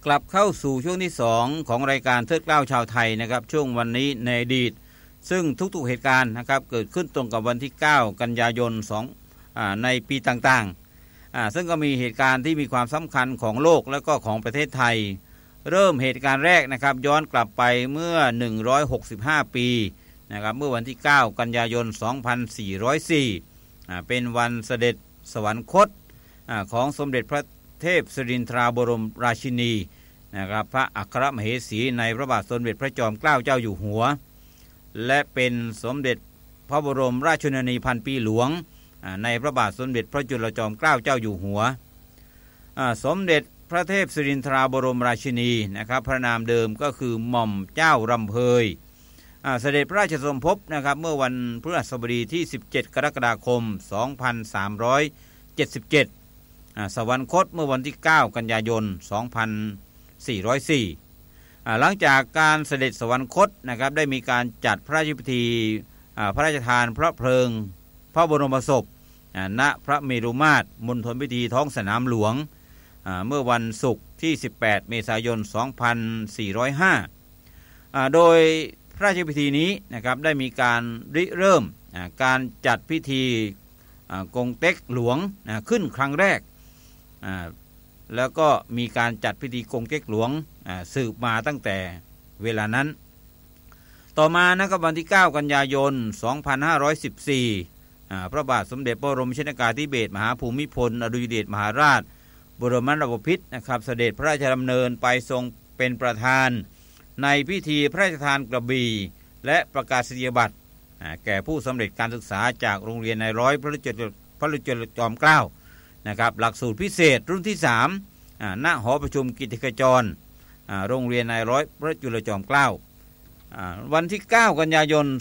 กลับเข้าสู่ช่วงที่2ของรายการเทิดเกล้าชาวไทยนะครับช่วงวันนี้ในอดีตซึ่งทุกๆเหตุการณ์นะครับเกิดขึ้นตรงกับวันที่9กันยายนในปีต่างๆซึ่งก็มีเหตุการณ์ที่มีความสำคัญของโลกและก็ของประเทศไทยเริ่มเหตุการณ์แรกนะครับย้อนกลับไปเมื่อ165ปีนะครับเมื่อวันที่9กันยายน2404เป็นวันเสด็จสวรรคตของสมเด็จพระเทพสิรินทราบรมราชินีนะครับพระอัครมเหสีในพระบาทสมเด็จพระจอมเกล้าเจ้าอยู่หัวและเป็นสมเด็จพระบรมราชชนนีพันปีหลวงในพระบาทสมเด็จพระจุลจอมเกล้าเจ้าอยู่หัวสมเด็จพระเทพสิรินทราบรมราชินีนะครับพระนามเดิมก็คือหม่อมเจ้ารำเพยเสด็จพระราชสมภพนะครับเมื่อวันพฤหัสบดีที่17กรกฎาคม2377สวรรคตเมื่อวันที่9กันยายน2404หลังจากการเสด็จสวรรคตนะครับได้มีการจัดพระราชพิธีพระราชทานพระเพลิงพระบรมศพณพระเมรุมาตรมณฑลพิธีท้องสนามหลวงเมื่อวันศุกร์ที่18เมษายน2405โดยพระราชพิธีนี้นะครับได้มีการริเริ่มการจัดพิธีกงเต็กหลวงขึ้นครั้งแรกแล้วก็มีการจัดพิธีกงเต็กหลวงสืบมาตั้งแต่เวลานั้นต่อมานะครับวันที่9กันยายน2514พระบาทสมเด็จพระบรมชนกาธิเบศรมหาภูมิพลอดุลยเดชมหาราชบรมนาถบพิตรนะครับเสด็จพระราชดำเนินไปทรงเป็นประธานในพิธีพระราชทานกระบี่และประกาศนียบัตรแก่ผู้สำเร็จการศึกษาจากโรงเรียนนายร้อยพระจุลจอมเกล้านะครับหลักสูตรพิเศษรุ่นที่3ณหอประชุมกิตติขจรโรงเรียนนายร้อยพระจุลจอมเกล้าวันที่9กันยายน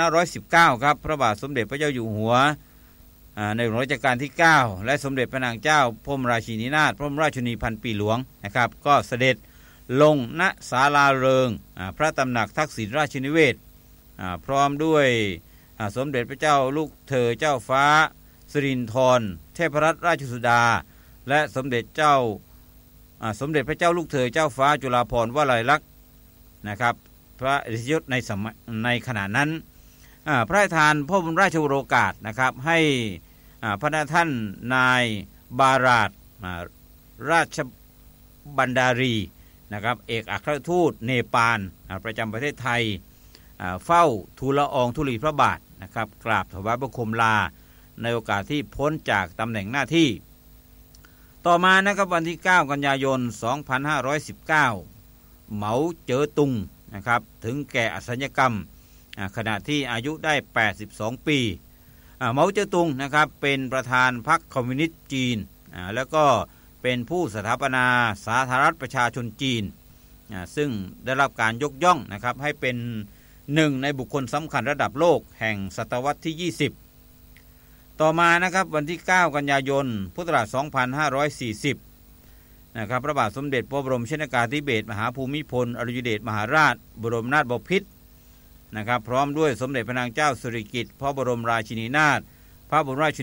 2519ครับพระบาทสมเด็จพระเจ้าอยู่หัวในหลวงรัชกาลที่9และสมเด็จพระนางเจ้าพระบรมราชินีนาถพระบรมราชินีพันปีหลวงนะครับก็เสด็จลงณศาลาเริงพระตำหนักทักษิณราชนิเวศพร้อมด้วยสมเด็จพระเจ้าลูกเธอเจ้าฟ้าสิรินธรเทพรัตนราชสุดาและสมเด็จพระเจ้าลูกเธอเจ้าฟ้าจุฬาภรณ์วลัยลักษณ์นะครับพระอิสริยศในขณะนั้นพระราชทานพระบรมราชโองการนะครับให้พระท่านนายบาราชราชบรรดารีนะครับเอกอัครทูตเนปาลประจำประเทศไทยเฝ้าทูลละอองธุลีพระบาทนะครับกราบถวายบังคมลาในโอกาสที่พ้นจากตำแหน่งหน้าที่ต่อมานะครับวันที่9กันยายน2519เหมาเจ๋อตุงนะครับถึงแก่อสัญกรรมขณะที่อายุได้82ปีเหมาเจ๋อตุงนะครับเป็นประธานพรรคคอมมิวนิสต์จีนแล้วก็เป็นผู้สถาปนาสาธารณรัฐประชาชนจีนซึ่งได้รับการยกย่องนะครับให้เป็นหนึ่งในบุคคลสำคัญระดับโลกแห่งศตวรรษที่20ต่อมานะครับวันที่9กันยายนพุทธศักราช2540นะครับพระบาทสมเด็จพระบรมชนกาธิเบศรมหาภูมิพลอดุลยเดชมหาราชบรมนาถบพิตรนะครับพร้อมด้วยสมเด็จพระนางเจ้าสิริกิติ์พระบรมราชินีนาถพระบรมราช